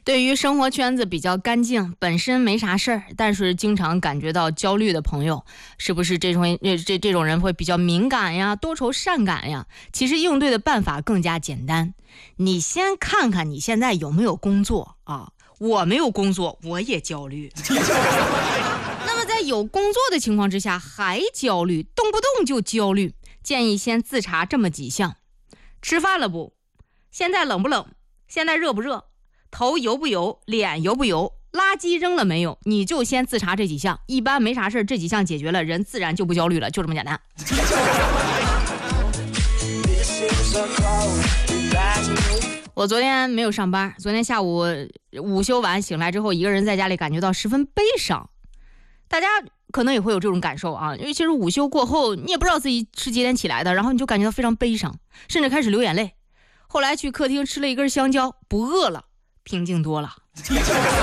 对于生活圈子比较干净，本身没啥事儿，但是经常感觉到焦虑的朋友，是不是这种人会比较敏感呀、多愁善感呀？其实应对的办法更加简单，你先看看你现在有没有工作啊？我没有工作，我也焦虑。那么在有工作的情况之下还焦虑，动不动就焦虑，建议先自查这么几项：吃饭了不？现在冷不冷？现在热不热？头油不油？脸油不油？垃圾扔了没有？你就先自查这几项，一般没啥事，这几项解决了，人自然就不焦虑了，就这么简单。我昨天没有上班，昨天下午午休完醒来之后，一个人在家里感觉到十分悲伤。大家可能也会有这种感受啊，因为其实午休过后，你也不知道自己是几点起来的，然后你就感觉到非常悲伤，甚至开始流眼泪。后来去客厅吃了一根香蕉，不饿了，平静多了。